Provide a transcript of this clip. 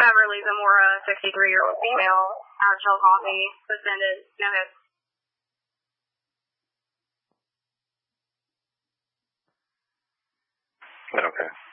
Beverly Zamora, 63-year-old female, out of Chillicothe, suspended, no hits. Okay.